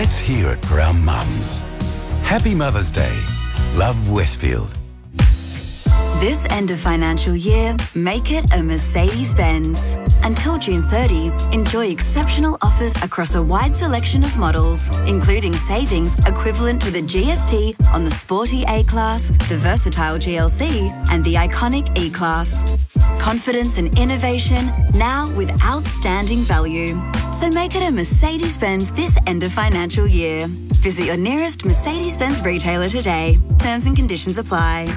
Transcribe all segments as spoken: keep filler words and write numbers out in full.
Let's hear it for our mums. Happy Mother's Day. Love, Westfield. This end of financial year, make it a Mercedes-Benz. Until June thirtieth, enjoy exceptional offers across a wide selection of models, including savings equivalent to the G S T on the sporty A-Class, the versatile G L C, and the iconic E-Class. Confidence and innovation, now with outstanding value. So make it a Mercedes-Benz this end of financial year. Visit your nearest Mercedes-Benz retailer today. Terms and conditions apply.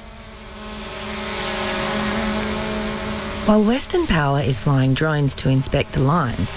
While Western Power is flying drones to inspect the lines,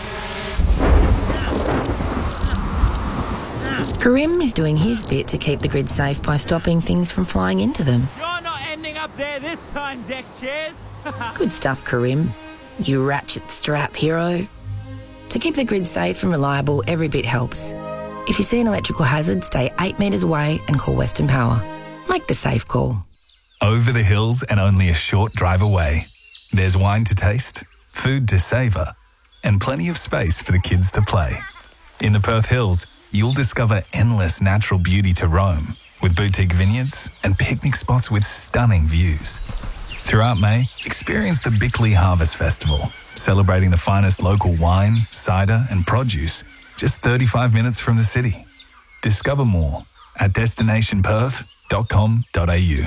Karim is doing his bit to keep the grid safe by stopping things from flying into them. You're not ending up there this time, deck chairs. Good stuff, Karim. You ratchet strap hero. To keep the grid safe and reliable, every bit helps. If you see an electrical hazard, stay eight metres away and call Western Power. Make the safe call. Over the hills and only a short drive away. There's wine to taste, food to savour, and plenty of space for the kids to play. In the Perth Hills, you'll discover endless natural beauty to roam, with boutique vineyards and picnic spots with stunning views. Throughout May, experience the Bickley Harvest Festival, celebrating the finest local wine, cider and produce, just thirty-five minutes from the city. Discover more at destination perth dot com dot a u.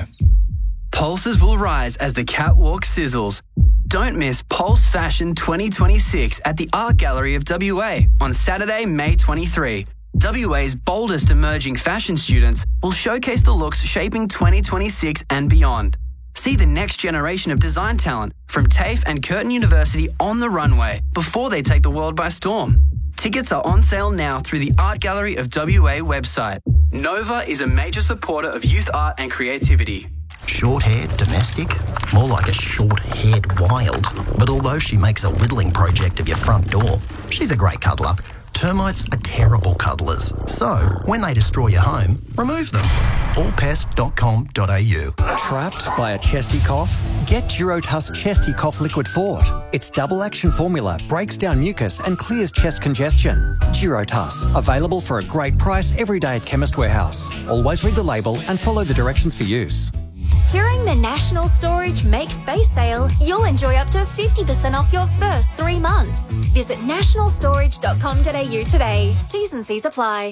Pulses will rise as the catwalk sizzles. Don't miss Pulse Fashion twenty twenty-six at the Art Gallery of W A on Saturday, May twenty-third. W A's boldest emerging fashion students will showcase the looks shaping twenty twenty-six and beyond. See the next generation of design talent from TAFE and Curtin University on the runway before they take the world by storm. Tickets are on sale now through the Art Gallery of W A website. Nova is a major supporter of youth art and creativity. Short-haired domestic? More like a short-haired wild. But although she makes a littling project of your front door, she's a great cuddler. Termites are terrible cuddlers. So, when they destroy your home, remove them. all pest dot com dot a u. Trapped by a chesty cough? Get Girotuss Chesty Cough Liquid Fort. Its double-action formula breaks down mucus and clears chest congestion. Girotuss, available for a great price every day at Chemist Warehouse. Always read the label and follow the directions for use. During the National Storage Make Space Sale, you'll enjoy up to fifty percent off your first three months. Visit national storage dot com dot a u today. T's and C's apply.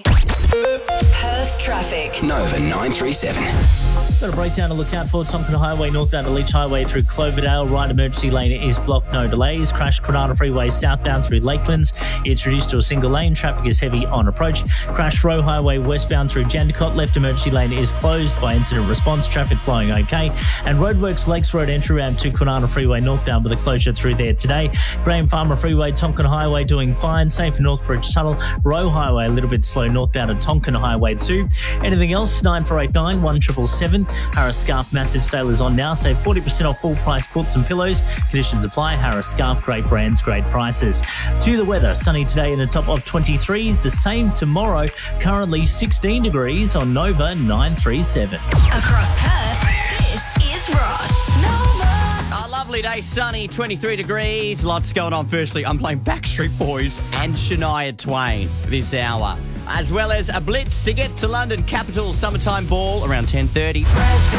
Perth traffic. Nova nine three seven. Got a breakdown to look out for. Tompkin Highway northbound to Leach Highway through Cloverdale. Right emergency lane is blocked, no delays. Crash Granada Freeway southbound through Lakelands. It's reduced to a single lane. Traffic is heavy on approach. Crash Row Highway westbound through Jandakot. Left emergency lane is closed by incident response. Traffic flowing okay. And Roadworks Lakes Road entry ramp to Granada Freeway northbound with a closure through there today. Graham Farmer Freeway, Tonkin Highway doing fine. Safe Northbridge Tunnel. Row Highway a little bit slow northbound at Tonkin Highway too. Anything else? nine four eight nine, one seven seven seven. Harris Scarf massive sale is on now. Save forty percent off full price quilts and pillows. Conditions apply. Harris Scarf, great brands, great prices. To the weather, sunny today in a top of twenty-three. The same tomorrow. Currently sixteen degrees on Nova nine three seven. Across Perth, this is Ross. Nova. A lovely day, sunny, twenty-three degrees. Lots going on. Firstly, I'm playing Backstreet Boys and Shania Twain this hour, as well as a blitz to get to London Capital Summertime Ball around ten thirty.